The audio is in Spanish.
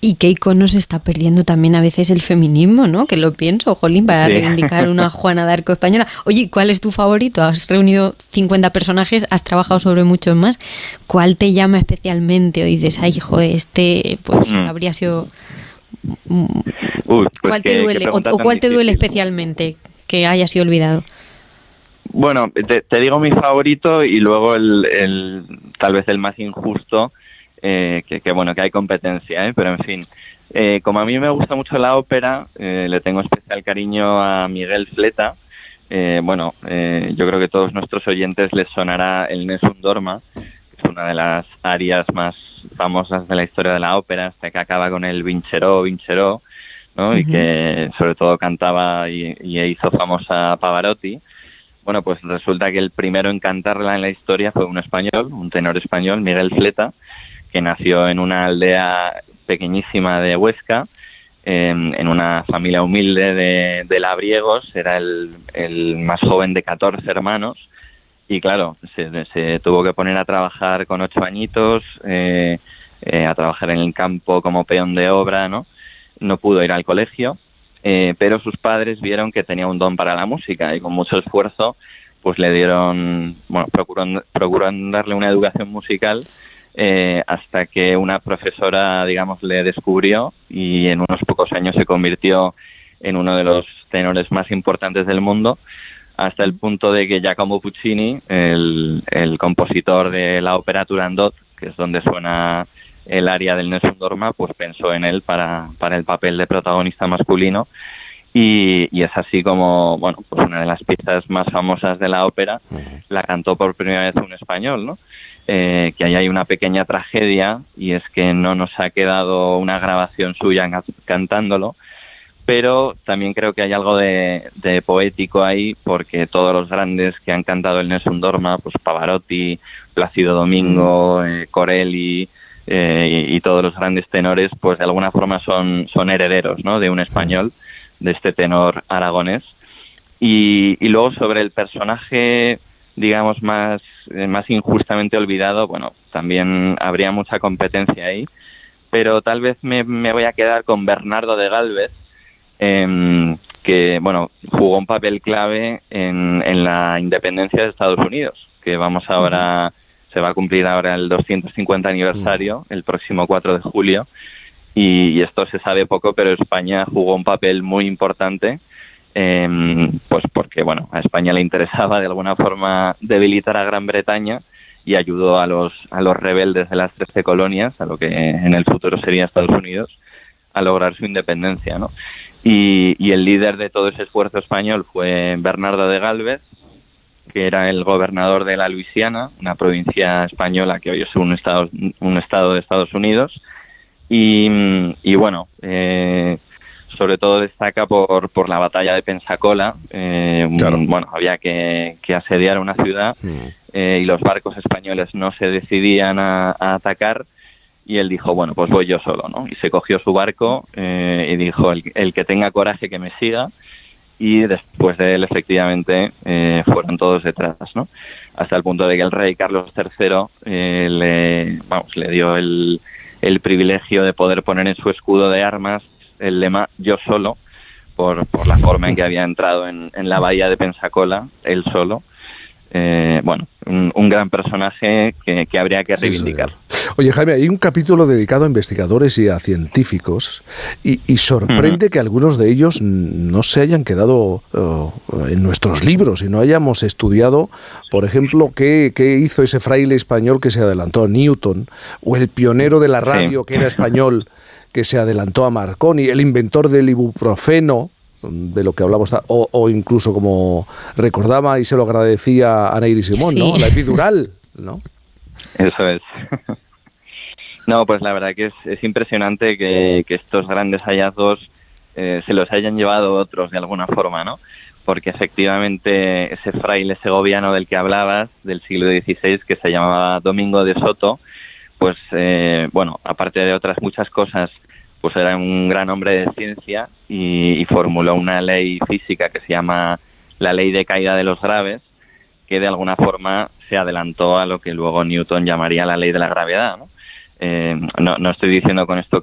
Y qué icono se está perdiendo también a veces el feminismo, ¿no? Que lo pienso, jolín, para reivindicar una Juana de Arco española. Oye, ¿cuál es tu favorito? Has reunido 50 personajes, has trabajado sobre muchos más. ¿Cuál te llama especialmente? O dices, ay, joder, este pues habría sido... Uy, pues ¿Cuál te duele? ¿O cuál te duele especialmente que haya sido olvidado? Bueno, te digo mi favorito y luego tal vez el más injusto, que bueno, que hay competencia, pero en fin. Como a mí me gusta mucho la ópera, le tengo especial cariño a Miguel Fleta. Yo creo que a todos nuestros oyentes les sonará el Nessun Dorma, que es una de las arias más famosas de la historia de la ópera, hasta que acaba con el Vincerò, Vincerò, ¿no? Uh-huh. Y que sobre todo cantaba y hizo famosa a Pavarotti. Bueno, pues resulta que el primero en cantarla en la historia fue un español, un tenor español, Miguel Fleta, que nació en una aldea pequeñísima de Huesca, en una familia humilde de labriegos. Era el más joven de 14 hermanos y claro, se tuvo que poner a trabajar con 8 añitos, a trabajar en el campo como peón de obra, ¿no? No pudo ir al colegio. Pero sus padres vieron que tenía un don para la música y con mucho esfuerzo pues le dieron, procuraron darle una educación musical hasta que una profesora, digamos, le descubrió y en unos pocos años se convirtió en uno de los tenores más importantes del mundo, hasta el punto de que Giacomo Puccini, el compositor de la ópera Turandot, que es donde suena el aria del Nessun Dorma, pues pensó en él para el papel de protagonista masculino y es así como, bueno, pues una de las piezas más famosas de la ópera la cantó por primera vez un español, ¿no? Que ahí hay una pequeña tragedia y es que no nos ha quedado una grabación suya cantándolo, pero también creo que hay algo de poético ahí, porque todos los grandes que han cantado el Nessun Dorma, pues Pavarotti, Plácido Domingo, Corelli, y todos los grandes tenores, pues de alguna forma son herederos, ¿no? De un español, de este tenor aragonés. Y luego sobre el personaje, digamos, más injustamente olvidado, bueno, también habría mucha competencia ahí, pero tal vez me voy a quedar con Bernardo de Gálvez, que, bueno, jugó un papel clave en la independencia de Estados Unidos, que vamos ahora... Se va a cumplir ahora el 250 aniversario, el próximo 4 de julio, y esto se sabe poco, pero España jugó un papel muy importante, pues porque, bueno, a España le interesaba de alguna forma debilitar a Gran Bretaña y ayudó a los rebeldes de las 13 colonias, a lo que en el futuro sería Estados Unidos, a lograr su independencia, ¿no? Y el líder de todo ese esfuerzo español fue Bernardo de Gálvez, que era el gobernador de la Luisiana, una provincia española que hoy es un estado de Estados Unidos, y bueno, sobre todo destaca por la batalla de Pensacola. Claro. Bueno, había que asediar una ciudad y los barcos españoles no se decidían a atacar, y él dijo, bueno, pues voy yo solo, ¿no? Y se cogió su barco y dijo, el que tenga coraje que me siga. Y después de él, efectivamente, fueron todos detrás, ¿no? Hasta el punto de que el rey Carlos III le dio el privilegio de poder poner en su escudo de armas el lema "Yo solo", por la forma en que había entrado en la bahía de Pensacola, él solo. Un gran personaje que habría que reivindicar. Sí. Oye, Jaime, hay un capítulo dedicado a investigadores y a científicos y sorprende que algunos de ellos no se hayan quedado en nuestros libros y no hayamos estudiado, por ejemplo, qué hizo ese fraile español que se adelantó a Newton, o el pionero de la radio que era español que se adelantó a Marconi, el inventor del ibuprofeno, de lo que hablamos, o incluso, como recordaba y se lo agradecía a Neyri Simón, sí, ¿no? La epidural, ¿no? Eso es. No, pues la verdad que es impresionante que estos grandes hallazgos se los hayan llevado otros de alguna forma, ¿no? Porque efectivamente ese fraile segoviano del que hablabas, del siglo XVI, que se llamaba Domingo de Soto, pues aparte de otras muchas cosas, pues era un gran hombre de ciencia y formuló una ley física que se llama la ley de caída de los graves, que de alguna forma se adelantó a lo que luego Newton llamaría la ley de la gravedad, ¿no? No estoy diciendo con esto